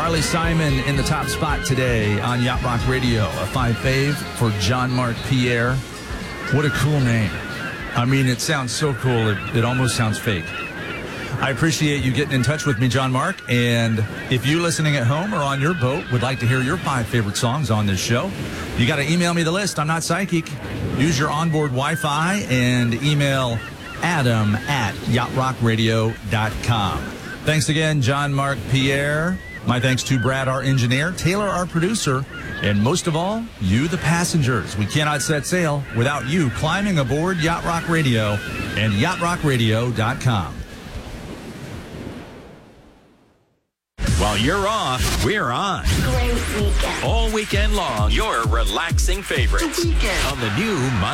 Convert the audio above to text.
Carly Simon in the top spot today on Yacht Rock Radio. A 5 fave for Jean-Marc Pierre. What a cool name. I mean, it sounds so cool, it almost sounds fake. I appreciate you getting in touch with me, Jean-Marc. And if you listening at home or on your boat would like to hear your 5 favorite songs on this show, you got to email me the list. I'm not psychic. Use your onboard Wi-Fi and email adam@yachtrockradio.com. Thanks again, Jean-Marc Pierre. My thanks to Brad, our engineer, Taylor, our producer, and most of all, you, the passengers. We cannot set sail without you climbing aboard Yacht Rock Radio and yachtrockradio.com. While you're off, we're on. Great weekend. All weekend long, your relaxing favorites. The weekend. On the new